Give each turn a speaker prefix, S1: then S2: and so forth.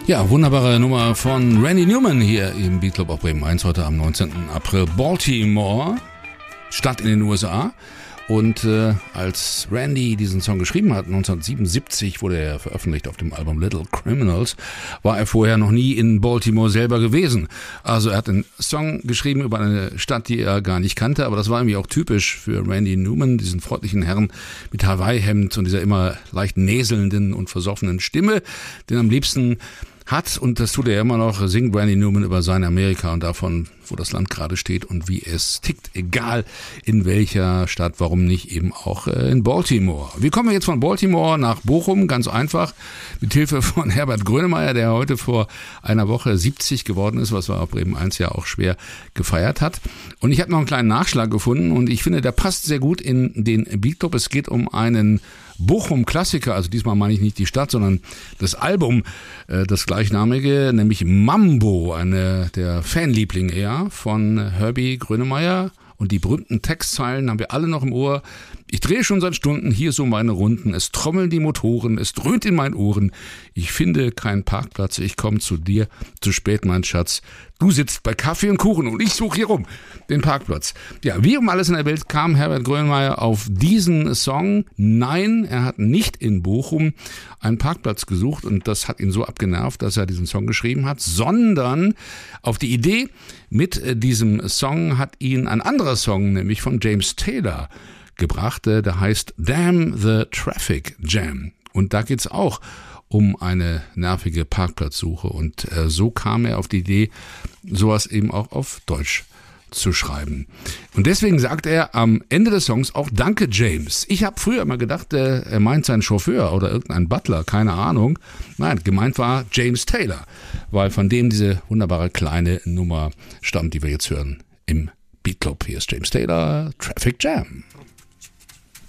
S1: Ja, wunderbare Nummer von Randy Newman hier im Beatclub auf Bremen 1 heute am 19. April. Baltimore, Stadt in den USA. Und als Randy diesen Song geschrieben hat, 1977 wurde er veröffentlicht auf dem Album Little Criminals, war er vorher noch nie in Baltimore selber gewesen. Also er hat einen Song geschrieben über eine Stadt, die er gar nicht kannte, aber das war irgendwie auch typisch für Randy Newman, diesen freundlichen Herrn mit Hawaii-Hemd und dieser immer leicht näselnden und versoffenen Stimme, den am liebsten hat, und das tut er immer noch, singt Randy Newman über sein Amerika und davon, wo das Land gerade steht und wie es tickt, egal in welcher Stadt, warum nicht eben auch in Baltimore. Wie kommen wir jetzt von Baltimore nach Bochum? Ganz einfach, mit Hilfe von Herbert Grönemeyer, der heute vor einer Woche 70 geworden ist, was wir auf Bremen 1 ja auch schwer gefeiert hat. Und ich habe noch einen kleinen Nachschlag gefunden und ich finde, der passt sehr gut in den Beatclub. Es geht um einen Bochum-Klassiker, also diesmal meine ich nicht die Stadt, sondern das Album, das gleichnamige, nämlich Mambo, eine der Fanlieblinge eher von Herbie Grönemeyer. Und die berühmten Textzeilen haben wir alle noch im Ohr. Ich drehe schon seit Stunden hier so meine Runden. Es trommeln die Motoren, es dröhnt in meinen Ohren. Ich finde keinen Parkplatz, ich komme zu dir. Zu spät, mein Schatz. Du sitzt bei Kaffee und Kuchen und ich suche hier rum den Parkplatz. Ja, wie um alles in der Welt kam Herbert Grönemeyer auf diesen Song? Nein, er hat nicht in Bochum einen Parkplatz gesucht und das hat ihn so abgenervt, dass er diesen Song geschrieben hat, sondern auf die Idee mit diesem Song hat ihn ein anderer Song, nämlich von James Taylor, gebracht. Der heißt Damn the Traffic Jam. Und da geht's auch um eine nervige Parkplatzsuche. Und so kam er auf die Idee, sowas eben auch auf Deutsch zu schreiben. Und deswegen sagt er am Ende des Songs auch Danke, James. Ich habe früher immer gedacht, er meint seinen Chauffeur oder irgendeinen Butler, keine Ahnung. Nein, gemeint war James Taylor, weil von dem diese wunderbare kleine Nummer stammt, die wir jetzt hören im Beatclub. Hier ist James Taylor, Traffic Jam.